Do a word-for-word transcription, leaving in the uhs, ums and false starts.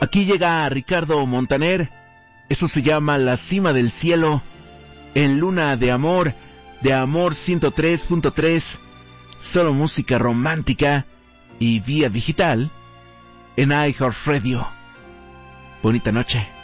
Aquí llega Ricardo Montaner. Eso se llama La Cima del Cielo, en Luna de Amor, de Amor ciento tres punto tres, solo música romántica y vía digital en iHeartRadio. Bonita noche.